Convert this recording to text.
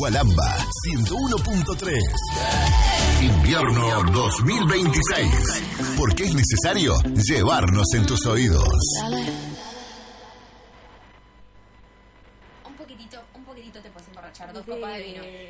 Gualamba 101.3. Invierno 2026. Porque es necesario llevarnos en tus oídos. Un poquitito te puedes emborrachar, 2 copas de vino.